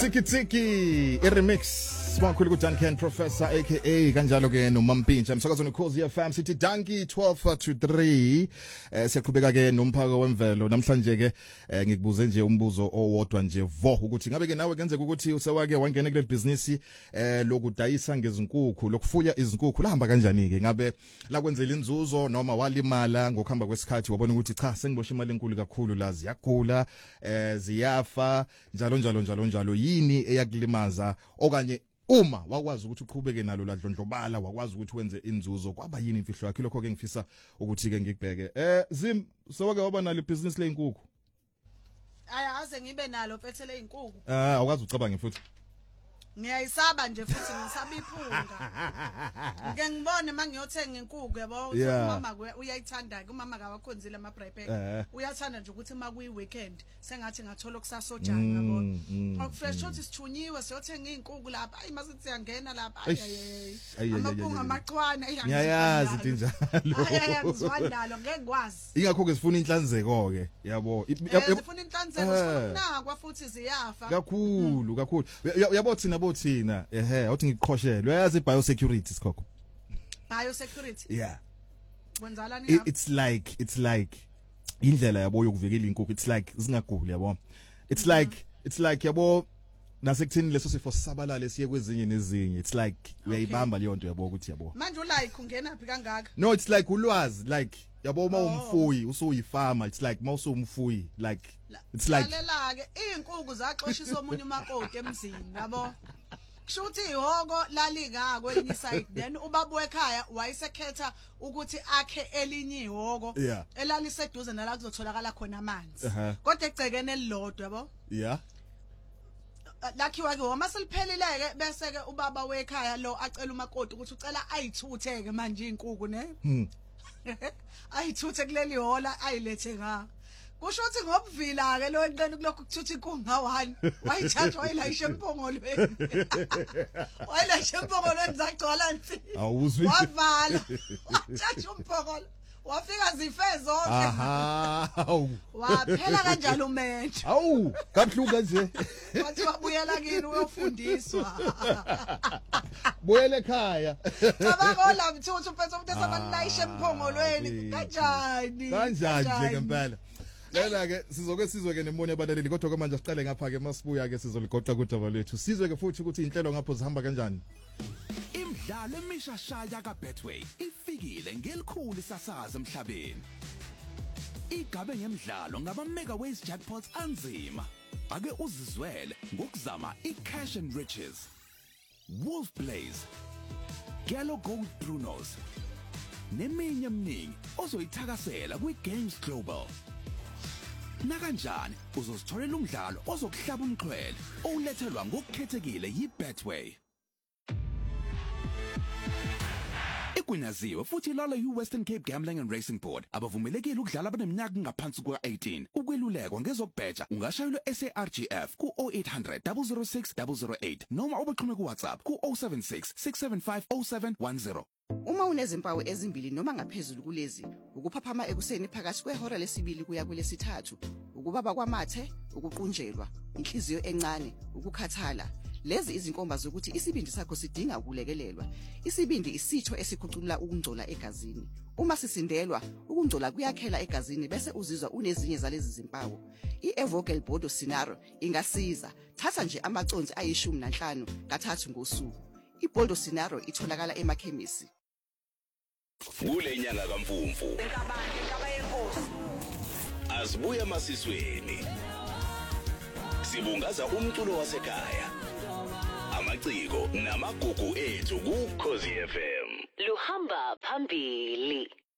Tiki Tiki remix sibakhulu ku Duncan Professor aka kanjalo ke noMampintsha emsakazo neCozi FM sithi Dunky 12 to 3 siyaqhubeka ke nomphako wemvelo namhlanje ke ngikubuze nje umbuzo owodwa nje vo ukuthi ngabe ke nawe kenzeka ukuthi usewake wangena kule business lokudayisa ngezinkukhu lokufuya izinkukhu lahamba kanjani ke ngabe la kwenzela inzuzo noma walimala ngokuhamba kwesikhathi wabona ukuthi cha sengibosha imali enkulu kakhulu la ziyagula ziyafa njalo yini eyakulimaza okanye uma wakwazi ukuthi uqhubeke nalo ladlondlobala wakwazi ukuthi wenze inzuzo kwaba yini imfihlo yakhe lokho ke ngifisa ukuthi ke ngikubheke Zim sewake waba nalo business leyinkukhu ayaze ngibe nalo phethele izinkukhu awukazi ucabanga futhi ngiyayisaba nje futhi ngisaba iphunga ngeke ngibone mangiyothenga inkukhu yabo mama uyayithanda ke umama kawakhonzile ama braai pack uyathanda nje ukuthi makuyi weekend sengathi ngathola okusasojana yabo okufresh ukuthi sithunyiwe siyothenga izinkukhu lapha ayi masithi siyangena lapha amaphunga amaqhwana ngiyayazi into njalo ngizwandalo ngeke ngikwazi ingakho ke sifuna inhlanzeko ke yabo sifuna inhlanzeko sifuna kwa futhi ziyafa kakhulu yabo thina awuthi ngiqhoshelwe uyazi biosecurity sikhokho biosecurity yeah wenzalani it's like indlela yabo yokuvikela inkukhu it's like zingaguli yabo it's like yabo nasekuthini leso sifo sabalale siye kwezinye nezinye it's like uyayibamba leyo nto yabo ukuthi yabo manje ulike ungena phi kangaka no it's like ulwazi like yabo uma umfuyi usuyifama it's like mawusumfuyi like it's like lalela ke izinkukhu zaxoshiswa omunye umakoti emzini yabo kushuthi ihoko lalika kwelinye side then ubaba ekhaya wayesekhetha ukuthi akhe elinye ihoko elaliseduze nala kuzotholakala khona amanzi kodwa egcekene elilodwa yabo yeah lakhiwa ke uma seliphelileke bese ke ubaba wekhaya lo acela umakoti ukuthi ucela ayithutheke manje izinkukhu ne ayithuthe kuleli hola ayilethe nga kusho ukuthi ngobuvila ke lo enqeni kulokhu kuthutha inkukhu nga1 wayithatha wayilayisha empongolweni wayilayisha empongolweni zagcwala nsi awuzwi wavala wathatha umpongolo wafika zife zonke waphela kanjalo umentsha kabhluka nje wathi wabuyela kini uyofundiswa buyele ekhaya cabanga la mthuthu uphethe umuntu esabalayisha emphongolweni kanjani nje ngempela lela ke sizwe ke nemoni abalaleli kodwa ke manje siqale ngapha ke masibuya ke sizoligoqa kudaba lethu sizwe ke futhi ukuthi inhlelo ngapho zihamba kanjani imidlalo emishashaya kaBetway ifikile ngelikhulu isasaza emhlabeni igabe ngemidlalo ngaba mega ways jackpots anzima ake uzizwele ngokuzama icash and riches Wolf Blaze Gallo Gold Brunos neminye eminingi ozoyithakasela kwiGames Global nakanjani uzositholela umdlalo ozokuhlaba umxhwele olethelwa ngokukhethekile yiBetway Igunyaziwe futhi lalo yiWestern Cape Gambling and Racing Board abavumelekile ukudlala abaneminyaka ngaphansi kwa18 ukwelulekwa ngezokubheja ungashayelwa SARGF ku 0800 006 008 noma ubaxhume ku WhatsApp ku 076 675 0710 Uma unezimpawu ezimbili noma ngaphezulu kulezi ukuphaphama ekuseni phakathi kwehora lesibili kuya kwelesithathu ukubaba kwamathe ukuqunjelwa inhliziyo encane ukukhathala lezi izinkomba zokuthi isibindi sakho sidinga ukulekelelwa isibindi isitho esikhuculula ukungcola egazini uma sisindelwa ukungcola kuyakhela egazini bese uzizwa unezinye zalezi zimpawu iEvocal Bodo Scenario ingasiza thatha nje amaconsi ayi15 kathathu ngosuku iBodo Scenario itholakala emakhemisi kule nyanga kaMfumfu inkaba yenkosi asibuya masisweni sibungaza umculo wasekhaya amaciko namagugu ethu ku Khosi FM luhamba phambili